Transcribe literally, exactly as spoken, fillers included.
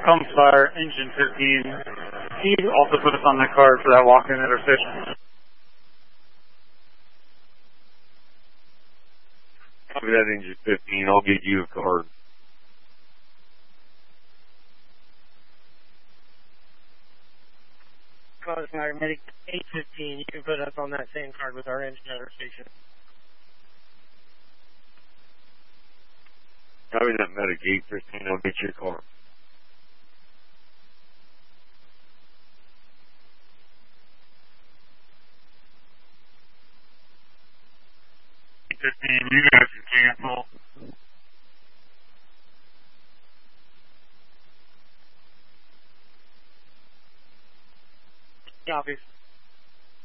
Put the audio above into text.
Come Fire, Engine fifteen. Can you also put us on that card for that walk-in intersection? Copy that, Engine fifteen. I'll get you a card. Cause Fire Medic eight fifteen. You can put us on that same card with our engine intersection. Copy that, Medic eight fifteen. I'll get you a card. fifteen, you guys can cancel. Copy.